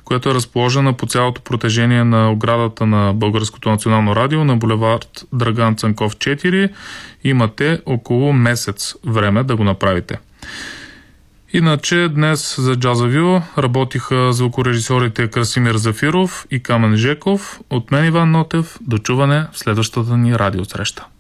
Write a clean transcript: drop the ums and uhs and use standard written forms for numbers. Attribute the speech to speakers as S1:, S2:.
S1: която е разположена по цялото протежение на оградата на Българското национално радио на булевард Драган Цанков 4. Имате около месец време да го направите. Иначе днес за Джазавю работиха звукорежисьорите Красимир Зафиров и Камен Жеков. От мен Иван Нотев, до чуване в следващата ни радиосреща.